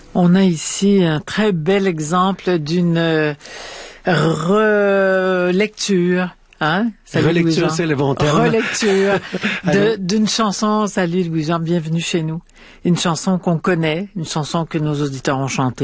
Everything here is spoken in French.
On a ici un très bel exemple d'une relecture. Hein? Salut Relecture, Louis-Jean. c'est le bon terme. Relecture d'une chanson. Salut Louis-Jean, bienvenue chez nous. Une chanson qu'on connaît, une chanson que nos auditeurs ont chantée.